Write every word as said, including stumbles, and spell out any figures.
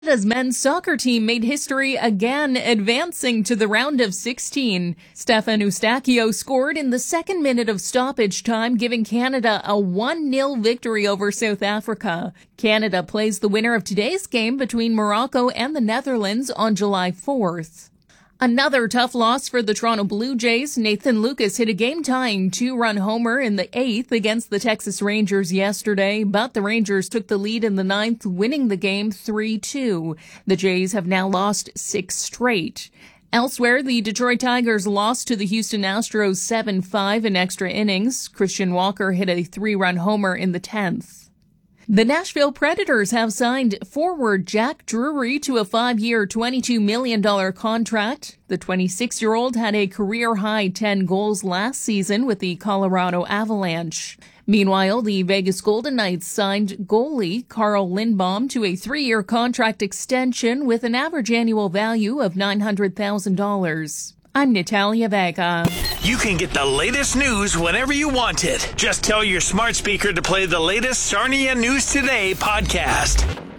Canada's men's soccer team made history again, advancing to the round of sixteen. Stefan Eustáquio scored in the second minute of stoppage time, giving Canada a one nil victory over South Africa. Canada plays the winner of today's game between Morocco and the Netherlands on July fourth. Another tough loss for the Toronto Blue Jays. Nathan Lukes hit a game-tying two-run homer in the eighth against the Texas Rangers yesterday, but the Rangers took the lead in the ninth, winning the game three two. The Jays have now lost six straight. Elsewhere, the Detroit Tigers lost to the Houston Astros seven five in extra innings. Christian Walker hit a three-run homer in the tenth. The Nashville Predators have signed forward Jack Drury to a five-year, twenty-two million dollars contract. The twenty-six-year-old had a career-high ten goals last season with the Colorado Avalanche. Meanwhile, the Vegas Golden Knights signed goalie Carl Lindbaum to a three-year contract extension with an average annual value of nine hundred thousand dollars. I'm Natalia Vega. You can get the latest news whenever you want it. Just tell your smart speaker to play the latest Sarnia News Today podcast.